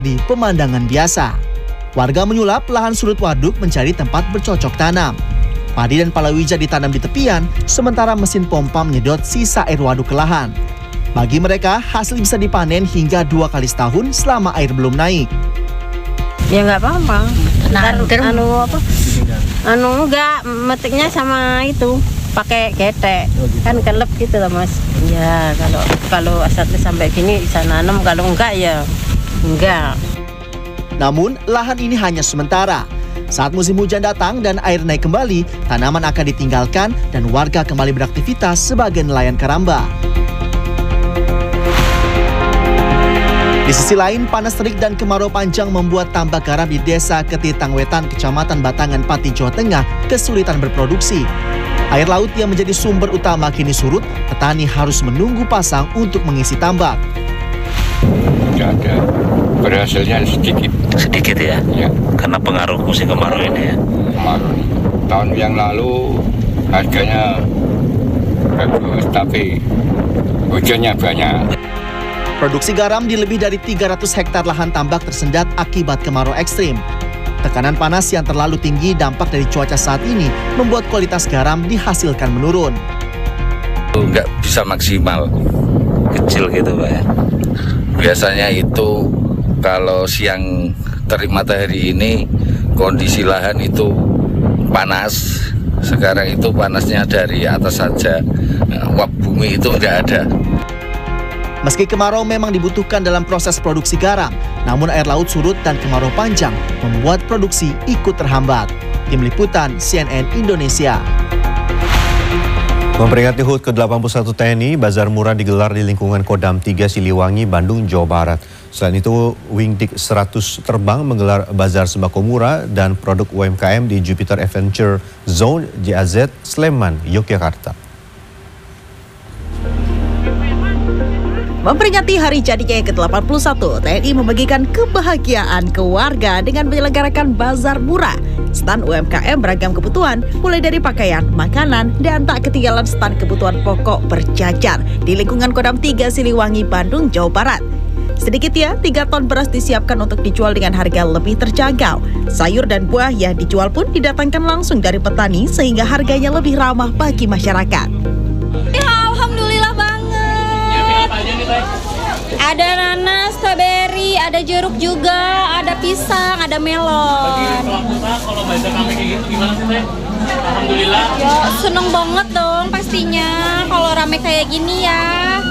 di pemandangan biasa. Warga menyulap lahan surut waduk mencari tempat bercocok tanam. Padi dan palawija ditanam di tepian, sementara mesin pompa menyedot sisa air waduk ke lahan. Bagi mereka, hasil bisa dipanen hingga 2 kali setahun selama air belum naik. Ya nggak apa-apa. Enggak, metiknya sama itu pakai ketek, kan kelep gitu lah Mas. Ya kalau asalnya sampai gini bisa nanam, kalau enggak ya enggak. Namun lahan ini hanya sementara. Saat musim hujan datang dan air naik kembali, tanaman akan ditinggalkan dan warga kembali beraktivitas sebagai nelayan karamba. Di sisi lain, panas terik dan kemarau panjang membuat tambak garam di Desa Ketitangwetan, Kecamatan Batangan, Pati, Jawa Tengah kesulitan berproduksi. Air laut yang menjadi sumber utama kini surut, petani harus menunggu pasang untuk mengisi tambak. Tidak ada, berhasilnya sedikit. Sedikit ya? Ya. Karena pengaruh musim kemarau ini ya? Kemarau. Tahun yang lalu harganya bagus, tapi hujannya banyak. Produksi garam di lebih dari 300 hektar lahan tambak tersendat akibat kemarau ekstrim. Tekanan panas yang terlalu tinggi dampak dari cuaca saat ini membuat kualitas garam dihasilkan menurun. Nggak bisa maksimal, kecil gitu Pak ya. Biasanya itu kalau siang terik matahari ini kondisi lahan itu panas. Sekarang itu panasnya dari atas saja, uap bumi itu nggak ada. Meski kemarau memang dibutuhkan dalam proses produksi garam, namun air laut surut dan kemarau panjang membuat produksi ikut terhambat. Tim Liputan CNN Indonesia. Memperingati HUT ke-81 TNI, bazar murah digelar di lingkungan Kodam 3 Siliwangi, Bandung, Jawa Barat. Selain itu, Wingdik 100 Terbang menggelar bazar sembako murah dan produk UMKM di Jupiter Adventure Zone JAZ, Sleman, Yogyakarta. Memperingati hari jadinya ke-81, TNI membagikan kebahagiaan ke warga dengan menyelenggarakan bazar murah. Stan UMKM beragam kebutuhan, mulai dari pakaian, makanan, dan tak ketinggalan stan kebutuhan pokok berjajar di lingkungan Kodam 3 Siliwangi, Bandung, Jawa Barat. Sedikitnya 3 ton beras disiapkan untuk dijual dengan harga lebih terjangkau. Sayur dan buah yang dijual pun didatangkan langsung dari petani sehingga harganya lebih ramah bagi masyarakat. Alhamdulillah banget. Ada nanas, stroberi, ada jeruk juga, ada pisang, ada melon. Bagi pelaku kalau bazar rame kayak gitu gimana sih Teh? Alhamdulillah. Ya seneng banget dong pastinya kalau rame kayak gini ya.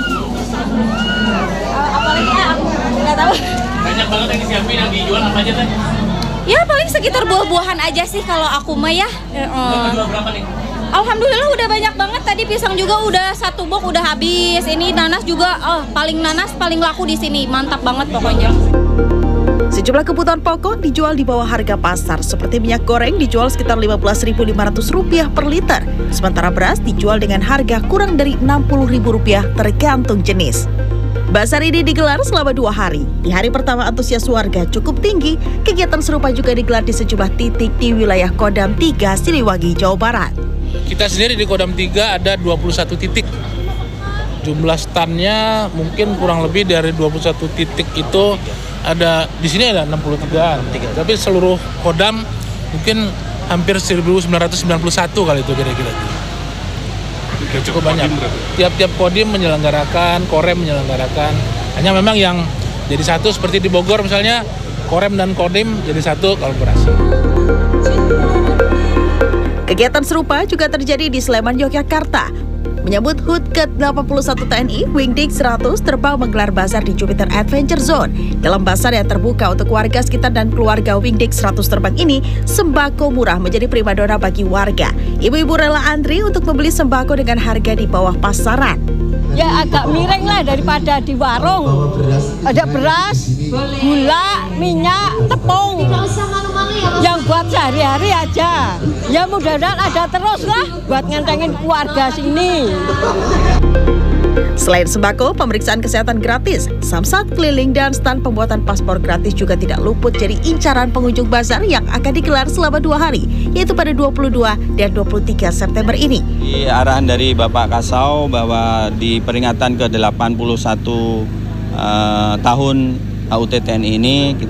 Apalagi aku nggak tahu. Banyak banget yang disiapin, yang dijual apa aja Teh? Ya paling sekitar buah-buahan aja sih kalau aku mah ya. Jual berapa nih? Alhamdulillah udah banyak banget, tadi pisang juga udah 1 box udah habis. Ini nanas juga, nanas paling laku di sini, mantap banget pokoknya. Sejumlah kebutuhan pokok dijual di bawah harga pasar, seperti minyak goreng dijual sekitar Rp15.500 per liter, sementara beras dijual dengan harga kurang dari Rp60.000 tergantung jenis. Bazar ini digelar selama 2 hari. Di hari pertama antusias warga cukup tinggi, kegiatan serupa juga digelar di sejumlah titik di wilayah Kodam 3 Siliwangi, Jawa Barat. Kita sendiri di Kodam 3 ada 21 titik. Jumlah standnya mungkin kurang lebih dari 21 titik itu ada, di sini ada 63. Tapi seluruh Kodam mungkin hampir 1991 kali itu kira-kira. Cukup banyak. Tiap-tiap Kodim menyelenggarakan, Korem menyelenggarakan. Hanya memang yang jadi satu seperti di Bogor misalnya, Korem dan Kodim jadi satu kolaborasi. Kegiatan serupa juga terjadi di Sleman, Yogyakarta. Menyambut HUT ke-81 TNI, Wingdik 100 Terbang menggelar bazar di Jupiter Adventure Zone. Dalam bazar yang terbuka untuk warga sekitar dan keluarga Wingdik 100 Terbang ini, sembako murah menjadi primadona bagi warga. Ibu-ibu rela antri untuk membeli sembako dengan harga di bawah pasaran. Ya agak miring lah daripada di warung. Ada beras, gula, minyak, tepung. Yang buat sehari-hari aja. Ya mudah-mudahan ada terus lah buat ngentengin keluarga sini. Selain sembako, pemeriksaan kesehatan gratis, samsat keliling dan stand pembuatan paspor gratis juga tidak luput jadi incaran pengunjung bazar yang akan digelar selama 2 hari, yaitu pada 22 dan 23 September ini. Di arahan dari Bapak Kasau bahwa di peringatan ke-81 tahun HUT TNI ini